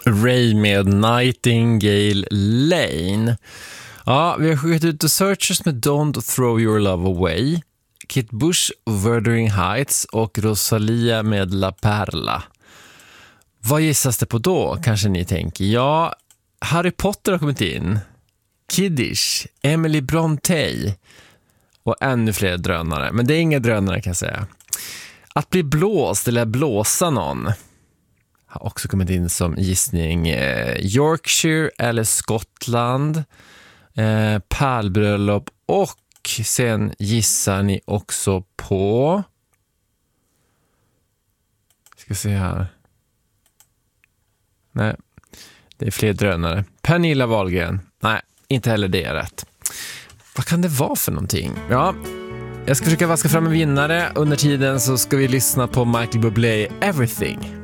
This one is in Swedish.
Ray med Nightingale Lane. Ja, vi har skickat ut The Searchers med Don't Throw Your Love Away, Kit Bush, Wuthering Heights och Rosalia med La Perla. Vad gissas det på då, kanske ni tänker? Ja, Harry Potter har kommit in, Kiddish, Emily Brontë och ännu fler drönare. Men det är inga drönare, kan jag säga. Att bli blåst eller blåsa någon har också kommit in som gissning. Yorkshire eller Skottland, pärlbröllop, och sen gissar ni också på, ska se här, nej, det är fler drönare. Pernilla Wahlgren, nej, inte heller det är rätt. Vad kan det vara för någonting? Ja, jag ska försöka vaska fram en vinnare. Under tiden så ska vi lyssna på Michael Bublé, Everything.